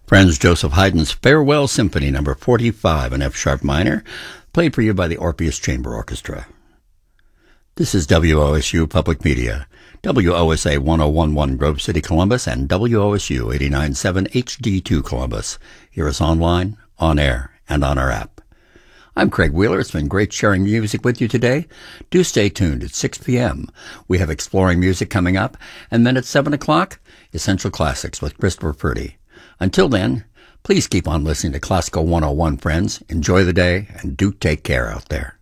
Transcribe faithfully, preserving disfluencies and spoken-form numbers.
Franz Joseph Haydn's Farewell Symphony number forty-five in F sharp minor, played for you by the Orpheus Chamber Orchestra. This is W O S U Public Media, W O S A one oh one point one Grove City, Columbus, and W O S U eighty-nine point seven H D two Columbus. Hear us online, on air, and on our app. I'm Craig Wheeler. It's been great sharing music with you today. Do stay tuned at six p.m. We have Exploring Music coming up, and then at seven o'clock, Essential Classics with Christopher Purdy. Until then, please keep on listening to Classical one oh one, friends. Enjoy the day, and do take care out there.